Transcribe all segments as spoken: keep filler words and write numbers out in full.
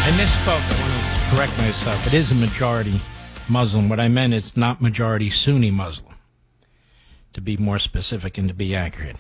I misspoke. I want to correct myself. It is a majority Muslim. What I meant is not majority Sunni Muslim, to be more specific and to be accurate.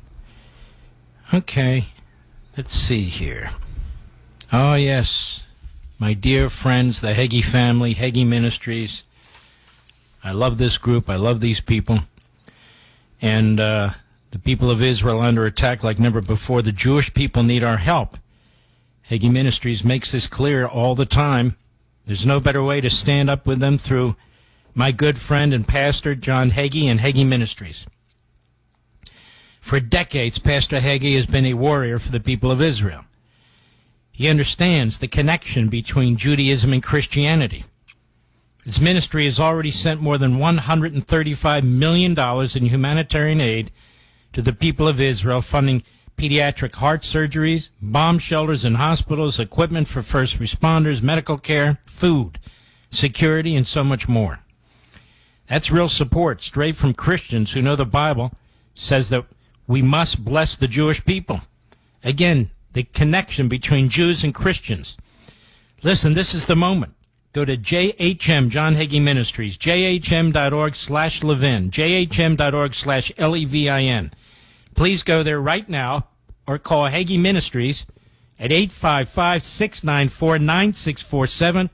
Okay, let's see here. Oh, yes, my dear friends, the Hagee family, Hagee Ministries. I love this group. I love these people. And uh, the people of Israel are under attack like never before. The Jewish people need our help. Hagee Ministries makes this clear all the time. There's no better way to stand up with them through my good friend and pastor, John Hagee, and Hagee Ministries. For decades, Pastor Hagee has been a warrior for the people of Israel. He understands the connection between Judaism and Christianity. His ministry has already sent more than one hundred thirty-five million dollars in humanitarian aid to the people of Israel, funding pediatric heart surgeries, bomb shelters and hospitals, equipment for first responders, medical care, food, security, and so much more. That's real support, straight from Christians who know the Bible says that we must bless the Jewish people. Again, the connection between Jews and Christians. Listen, this is the moment. Go to J H M, John Hagee Ministries, J H M dot org slash Levin, J H M dot org slash L E V I N. Please go there right now or call Hagee Ministries at eight five five, six nine four, nine six four seven.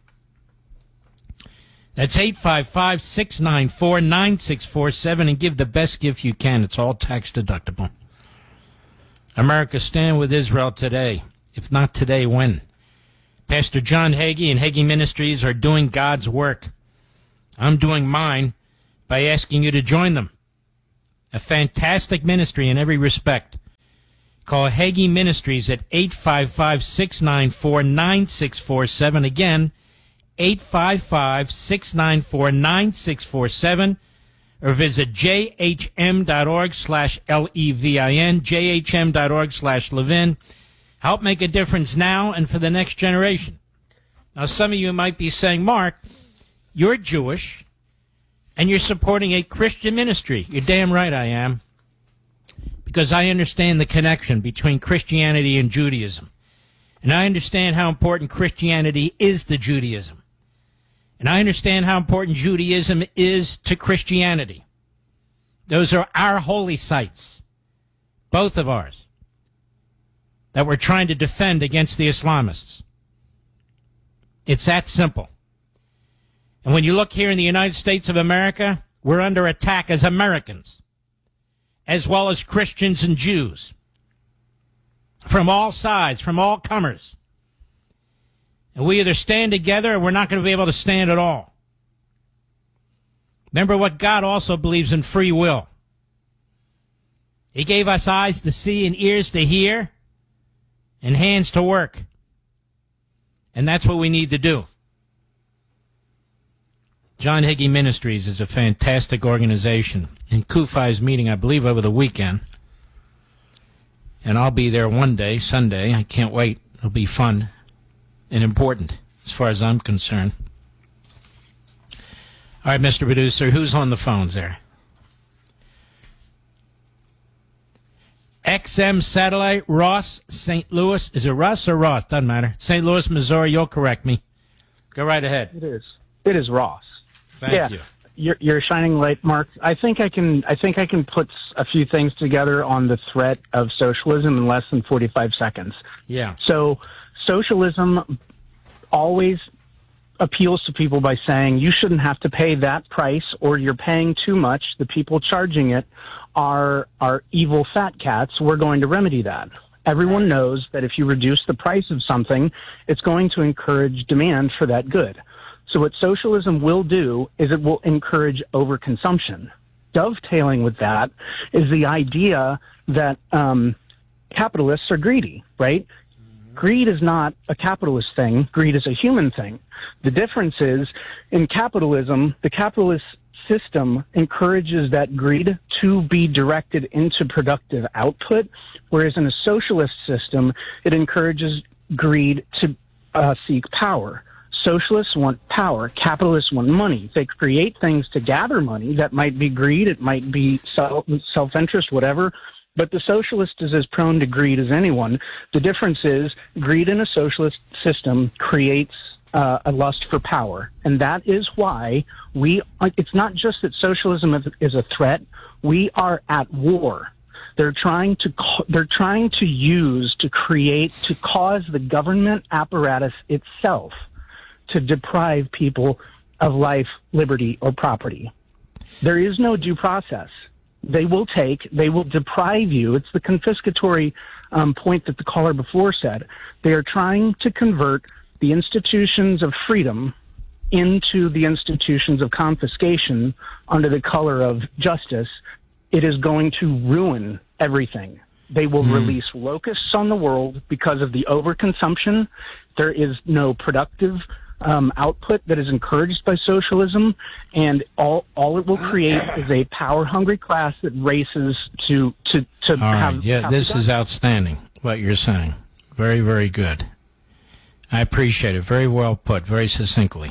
That's eight five five, six nine four, nine six four seven, and give the best gift you can. It's all tax deductible. America, stand with Israel today. If not today, when? Pastor John Hagee and Hagee Ministries are doing God's work. I'm doing mine by asking you to join them. A fantastic ministry in every respect. Call Hagee Ministries at eight five five, six nine four, nine six four seven. Again, eight five five, six nine four, nine six four seven. Or visit J H M dot org slash L E V I N, J H M dot org slash Levin. Help make a difference now and for the next generation. Now, some of you might be saying, Mark, you're Jewish, and you're supporting a Christian ministry. You're damn right I am, because I understand the connection between Christianity and Judaism. And I understand how important Christianity is to Judaism. And I understand how important Judaism is to Christianity. Those are our holy sites, both of ours, that we're trying to defend against the Islamists. It's that simple. And when you look here in the United States of America, we're under attack as Americans, as well as Christians and Jews, from all sides, from all comers. And we either stand together or we're not going to be able to stand at all. Remember what God also believes in: free will. He gave us eyes to see and ears to hear and hands to work. And that's what we need to do. John Hagee Ministries is a fantastic organization. And Kufi is meeting, I believe, over the weekend. And I'll be there one day, Sunday. I can't wait. It'll be fun and important as far as I'm concerned. All right, Mister Producer, who's on the phones there? X M Satellite, Ross, Saint Louis. Is it Russ or Ross? Doesn't matter. Saint Louis, Missouri. You'll correct me. Go right ahead. It is. It is Ross. Thank yeah. you. You're, you're shining light, Mark. I think I can. I think I can put a few things together on the threat of socialism in less than forty-five seconds. Yeah. So, socialism always appeals to people by saying you shouldn't have to pay that price, or you're paying too much. The people charging it are are evil fat cats. We're going to remedy that. Everyone knows that if you reduce the price of something, it's going to encourage demand for that good. So what socialism will do is it will encourage overconsumption. Dovetailing with that is the idea that um, capitalists are greedy, right? Mm-hmm. Greed is not a capitalist thing. Greed is a human thing. The difference is, in capitalism, the capitalist system encourages that greed to be directed into productive output, whereas in a socialist system, it encourages greed to uh, seek power. Socialists want power. Capitalists want money. They create things to gather money. That might be greed. It might be self, self-interest, whatever. But the socialist is as prone to greed as anyone. The difference is greed in a socialist system creates uh, a lust for power. And that is why we, it's not just that socialism is, is a threat. We are at war. They're trying to, they're trying to use, to create, to cause the government apparatus itself to deprive people of life, liberty, or property. There is no due process. They will take, they will deprive you. It's the confiscatory um, point that the caller before said. They are trying to convert the institutions of freedom into the institutions of confiscation under the color of justice. It is going to ruin everything. They will mm. release locusts on the world because of the overconsumption. There is no productive Um, output that is encouraged by socialism, and all all it will create is a power-hungry class that races to to to all right. have. Yeah, have this is outstanding. What you're saying, very very good. I appreciate it. Very well put. Very succinctly.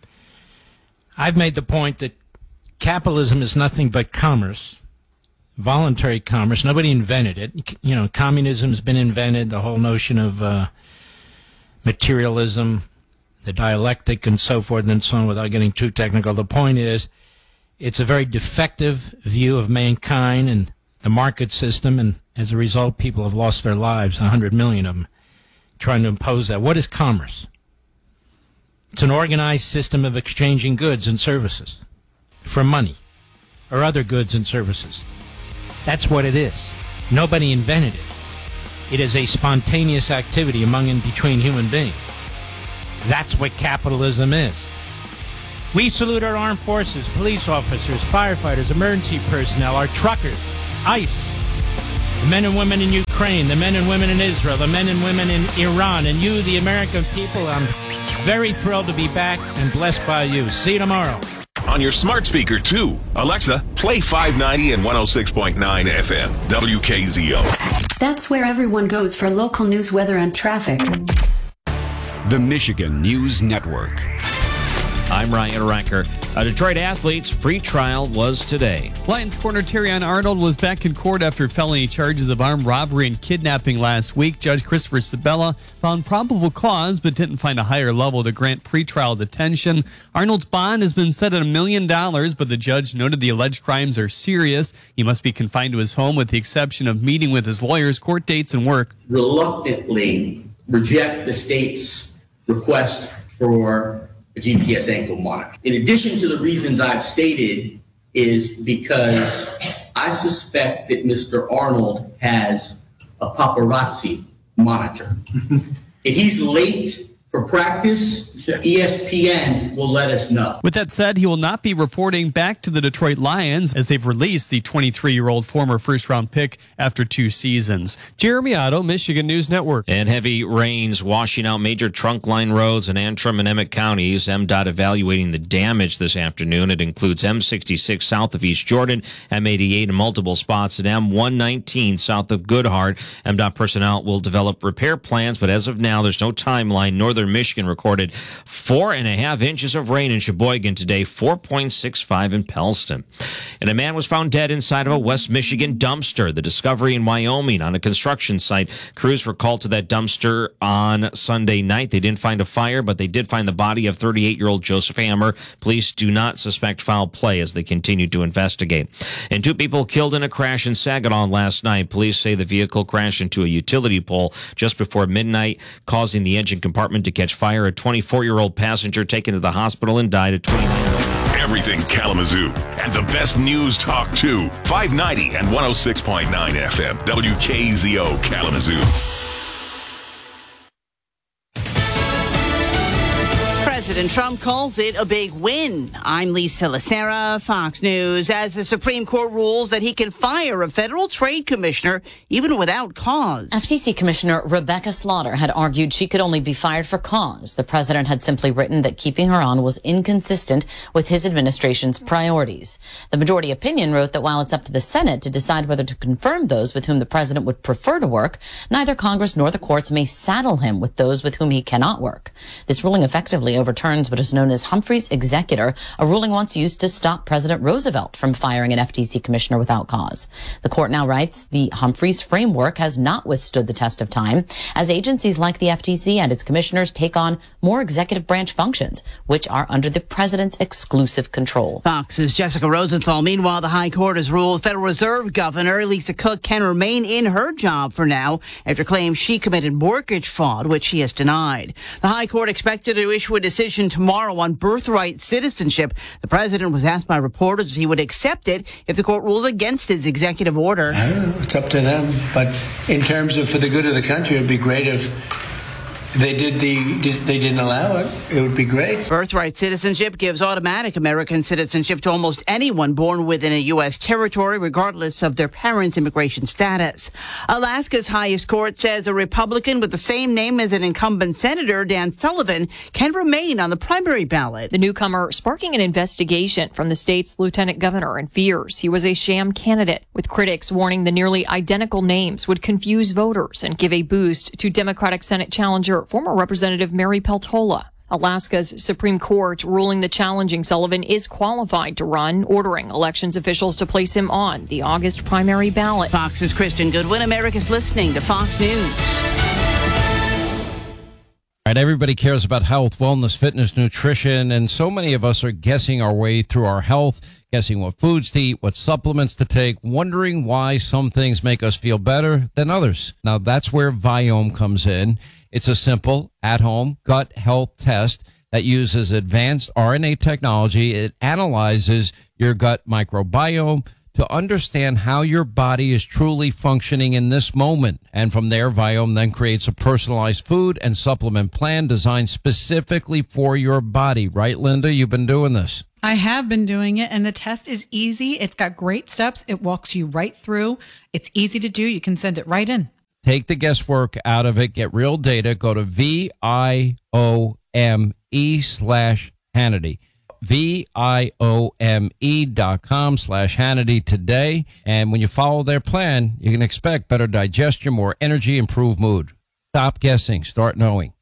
I've made the point that capitalism is nothing but commerce, voluntary commerce. Nobody invented it. You know, communism's been invented. The whole notion of uh, materialism, the dialectic and so forth and so on, without getting too technical. The point is, it's a very defective view of mankind and the market system, and as a result, people have lost their lives, a hundred million of them, trying to impose that. What is commerce? It's an organized system of exchanging goods and services for money or other goods and services. That's what it is. Nobody invented it. It is a spontaneous activity among and between human beings. That's what capitalism is. We salute our armed forces, police officers, firefighters, emergency personnel, our truckers, ICE, the men and women in Ukraine, the men and women in Israel, the men and women in Iran, and you, the American people. I'm very thrilled to be back and blessed by you. See you tomorrow. On your smart speaker, too. Alexa, play five ninety and one oh six point nine F M, W K Z O. That's where everyone goes for local news, weather, and traffic. The Michigan News Network. I'm Ryan Recker. A Detroit athlete's pre-trial was today. Lions corner Terrion Arnold was back in court after felony charges of armed robbery and kidnapping last week. Judge Christopher Sabella found probable cause but didn't find a higher level to grant pretrial detention. Arnold's bond has been set at a million dollars, but the judge noted the alleged crimes are serious. He must be confined to his home with the exception of meeting with his lawyers, court dates, and work. Reluctantly reject the state's request for a G P S ankle monitor. In addition to the reasons I've stated, is because I suspect that Mister Arnold has a paparazzi monitor. If he's late for practice, E S P N will let us know. With that said, he will not be reporting back to the Detroit Lions as they've released the twenty-three-year-old former first-round pick after two seasons. Jeremy Otto, Michigan News Network. And heavy rains washing out major trunk line roads in Antrim and Emmett counties. M DOT evaluating the damage this afternoon. It includes M sixty-six south of East Jordan, M eighty-eight in multiple spots, and M one nineteen south of Goodhart. M DOT personnel will develop repair plans, but as of now, there's no timeline. Northern Michigan recorded four and a half inches of rain in Sheboygan today, four point six five in Pellston. And a man was found dead inside of a West Michigan dumpster. The discovery in Wyoming on a construction site. Crews were called to that dumpster on Sunday night. They didn't find a fire, but they did find the body of thirty-eight-year-old Joseph Hammer. Police do not suspect foul play as they continue to investigate. And two people killed in a crash in Saginaw last night. Police say the vehicle crashed into a utility pole just before midnight, causing the engine compartment to catch fire. A twenty-four-year-old passenger taken to the hospital and died at twenty-nine. Everything Kalamazoo and the best news talk too. five ninety and one oh six point nine F M, W K Z O Kalamazoo. President Trump calls it a big win. I'm Lisa Lacera, Fox News. As the Supreme Court rules that he can fire a federal trade commissioner even without cause. F T C Commissioner Rebecca Slaughter had argued she could only be fired for cause. The president had simply written that keeping her on was inconsistent with his administration's priorities. The majority opinion wrote that while it's up to the Senate to decide whether to confirm those with whom the president would prefer to work, neither Congress nor the courts may saddle him with those with whom he cannot work. This ruling effectively overturned overturns what is known as Humphrey's executor, a ruling once used to stop President Roosevelt from firing an F T C commissioner without cause. The court now writes the Humphreys framework has not withstood the test of time, as agencies like the F T C and its commissioners take on more executive branch functions, which are under the president's exclusive control. Fox's Jessica Rosenthal. Meanwhile, the High Court has ruled Federal Reserve Governor Lisa Cook can remain in her job for now after claims she committed mortgage fraud, which she has denied. The High Court expected to issue a decision tomorrow on birthright citizenship. The president was asked by reporters if he would accept it if the court rules against his executive order. I don't know. It's up to them. But in terms of for the good of the country, it would be great if they did the they didn't allow it. It would be great. Birthright citizenship gives automatic American citizenship to almost anyone born within a U S territory, regardless of their parents' immigration status. Alaska's highest court says a Republican with the same name as an incumbent senator, Dan Sullivan, can remain on the primary ballot. The newcomer sparking an investigation from the state's lieutenant governor and fears he was a sham candidate, with critics warning the nearly identical names would confuse voters and give a boost to Democratic Senate challenger former Representative Mary Peltola. Alaska's Supreme Court ruling the challenging Sullivan is qualified to run, ordering elections officials to place him on the August primary ballot. Fox's Kristen Goodwin. America's listening to Fox News. All right, everybody cares about health, wellness, fitness, nutrition, and so many of us are guessing our way through our health, guessing what foods to eat, what supplements to take, wondering why some things make us feel better than others. Now, that's where Viome comes in. It's a simple, at-home gut health test that uses advanced R N A technology. It analyzes your gut microbiome to understand how your body is truly functioning in this moment. And from there, Viome then creates a personalized food and supplement plan designed specifically for your body. Right, Linda? You've been doing this. I have been doing it, and the test is easy. It's got great steps. It walks you right through. It's easy to do. You can send it right in. Take the guesswork out of it. Get real data. Go to V I O M E slash Hannity. V I O M E dot com slash Hannity today. And when you follow their plan, you can expect better digestion, more energy, improved mood. Stop guessing. Start knowing.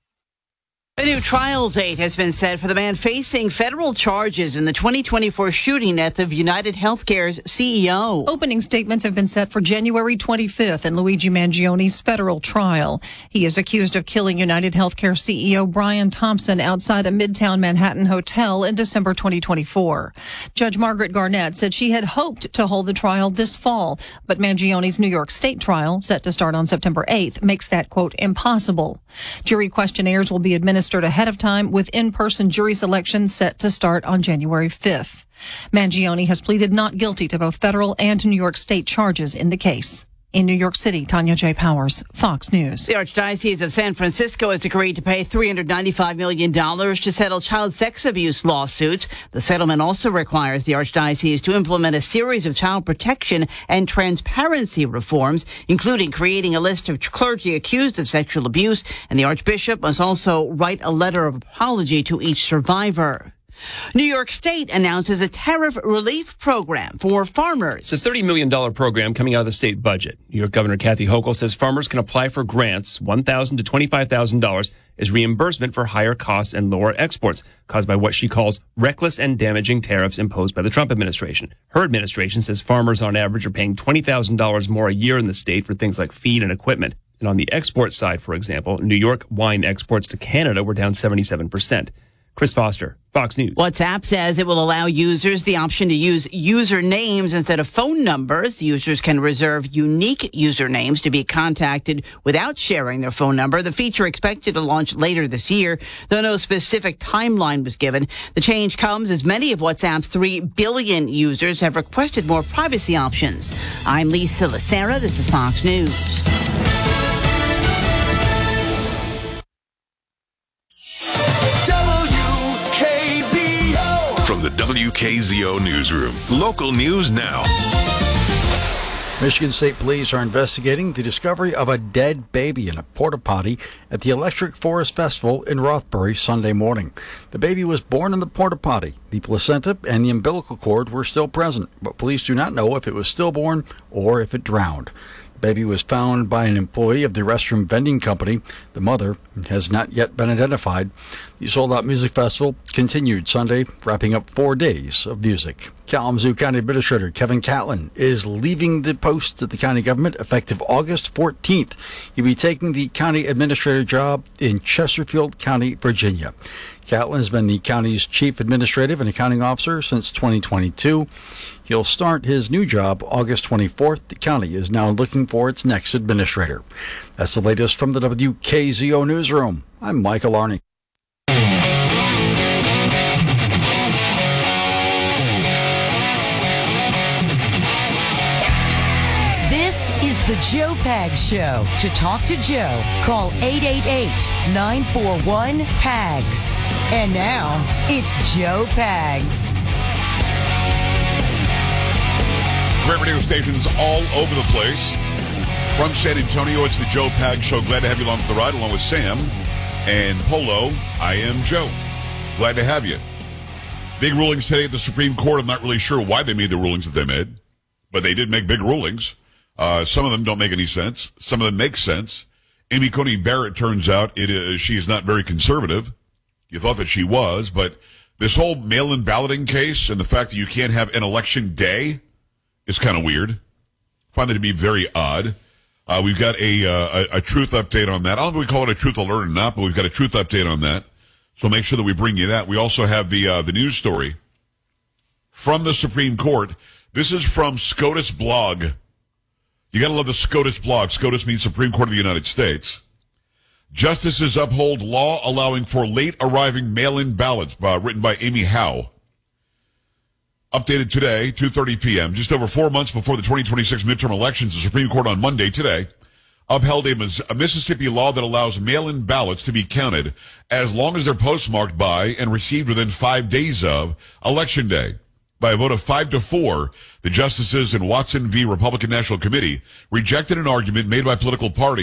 A new trial date has been set for the man facing federal charges in the twenty twenty-four shooting death of United Healthcare's C E O. Opening statements have been set for January twenty-fifth in Luigi Mangioni's federal trial. He is accused of killing United Healthcare C E O Brian Thompson outside a Midtown Manhattan hotel in December twenty twenty-four. Judge Margaret Garnett said she had hoped to hold the trial this fall, but Mangioni's New York State trial, set to start on September eighth, makes that, quote, impossible. Jury questionnaires will be administered ahead of time, with in-person jury selection set to start on January fifth. Mangioni has pleaded not guilty to both federal and New York State charges in the case. In New York City, Tanya J. Powers, Fox News. The Archdiocese of San Francisco has agreed to pay three hundred ninety-five million dollars to settle child sex abuse lawsuits. The settlement also requires the Archdiocese to implement a series of child protection and transparency reforms, including creating a list of clergy accused of sexual abuse, and the Archbishop must also write a letter of apology to each survivor. New York State announces a tariff relief program for farmers. It's a thirty million dollars program coming out of the state budget. New York Governor Kathy Hochul says farmers can apply for grants, one thousand dollars to twenty-five thousand dollars, as reimbursement for higher costs and lower exports caused by what she calls reckless and damaging tariffs imposed by the Trump administration. Her administration says farmers on average are paying twenty thousand dollars more a year in the state for things like feed and equipment. And on the export side, for example, New York wine exports to Canada were down seventy-seven percent. Chris Foster, Fox News. WhatsApp says it will allow users the option to use usernames instead of phone numbers. Users can reserve unique usernames to be contacted without sharing their phone number. The feature expected to launch later this year, though no specific timeline was given. The change comes as many of WhatsApp's three billion users have requested more privacy options. I'm Lisa Lacera. This is Fox News. From the W K Z O Newsroom, local news now. Michigan State Police are investigating the discovery of a dead baby in a porta potty at the Electric Forest Festival in Rothbury Sunday morning. The baby was born in the porta potty. The placenta and the umbilical cord were still present, but police do not know if it was stillborn or if it drowned. The Baby was found by an employee of the restroom vending company. The mother has not yet been identified. The sold-out music festival continued Sunday, wrapping up four days of music. Kalamazoo County Administrator Kevin Catlin is leaving the post at the county government effective August fourteenth. He'll be taking the county administrator job in Chesterfield County, Virginia. Catlin has been the county's chief administrative and accounting officer since twenty twenty-two. He'll start his new job August twenty-fourth. The county is now looking for its next administrator. That's the latest from the W K Z O Newsroom. I'm Michael Arney. This is the Joe Pags Show. To talk to Joe, call eight eight eight, nine four one, P A G S. And now, it's Joe Pags. Great radio stations all over the place. From San Antonio, it's the Joe Pags Show. Glad to have you along for the ride, along with Sam and Polo. I am Joe. Glad to have you. Big rulings today at the Supreme Court. I'm not really sure why they made the rulings that they made, but they did make big rulings. Uh, some of them don't make any sense. Some of them make sense. Amy Coney Barrett, turns out, it is, she is not very conservative. You thought that she was, but this whole mail-in balloting case and the fact that you can't have an election day is kind of weird. Find that to be very odd. Uh, we've got a, uh, a a truth update on that. I don't know if we call it a truth alert or not, but we've got a truth update on that. So make sure that we bring you that. We also have the uh, the news story from the Supreme Court. This is from SCOTUS blog. You got to love the SCOTUS blog. SCOTUS means Supreme Court of the United States. Justices uphold law allowing for late arriving mail-in ballots, uh, written by Amy Howe. Updated today, two thirty p.m., just over four months before the twenty twenty-six midterm elections, the Supreme Court on Monday today upheld a, a Mississippi law that allows mail-in ballots to be counted as long as they're postmarked by and received within five days of Election Day. By a vote of five to four, the justices in Watson v. Republican National Committee rejected an argument made by political parties